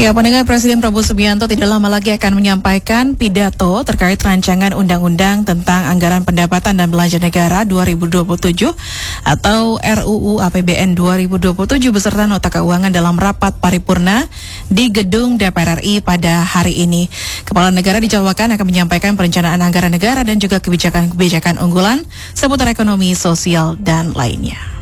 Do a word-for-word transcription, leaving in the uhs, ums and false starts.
Ya, pendengar, Presiden Prabowo Subianto tidak lama lagi akan menyampaikan pidato terkait rancangan undang-undang tentang anggaran pendapatan dan belanja negara dua ribu dua puluh tujuh atau R U U A P B N dua ribu dua puluh tujuh beserta nota keuangan dalam rapat paripurna di gedung D P R R I pada hari ini. Kepala negara dijadwalkan akan menyampaikan perencanaan anggaran negara dan juga kebijakan-kebijakan unggulan seputar ekonomi, sosial, dan lainnya.